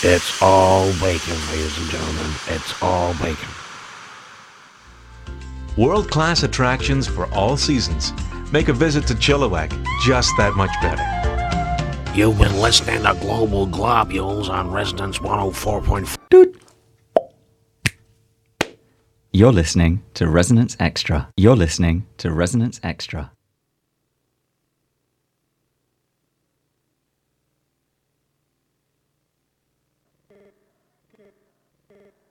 It's all bacon, ladies and gentlemen. It's all bacon. World-class attractions for all seasons make a visit to Chilliwack just that much better. You've been listening to Global Globules on Resonance 104.4. Doot. You're listening to Resonance Extra. You're listening to Resonance Extra.